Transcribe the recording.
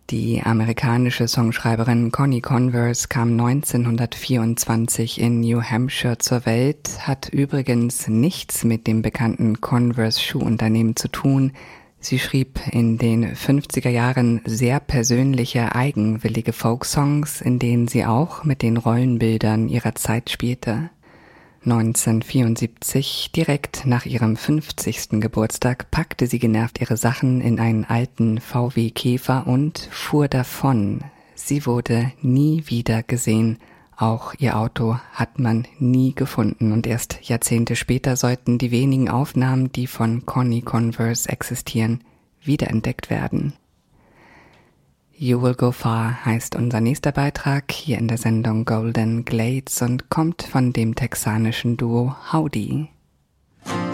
Die amerikanische Songschreiberin Connie Converse kam 1924 in New Hampshire zur Welt, hat übrigens nichts mit dem bekannten Converse-Schuhunternehmen zu tun. Sie schrieb in den 50er Jahren sehr persönliche, eigenwillige Folksongs, in denen sie auch mit den Rollenbildern ihrer Zeit spielte. 1974, direkt nach ihrem 50. Geburtstag, packte sie genervt ihre Sachen in einen alten VW Käfer und fuhr davon. Sie wurde nie wieder gesehen. Auch ihr Auto hat man nie gefunden und erst Jahrzehnte später sollten die wenigen Aufnahmen, die von Connie Converse existieren, wiederentdeckt werden. You Will Go Far heißt unser nächster Beitrag hier in der Sendung Golden Glades und kommt von dem texanischen Duo Howdy.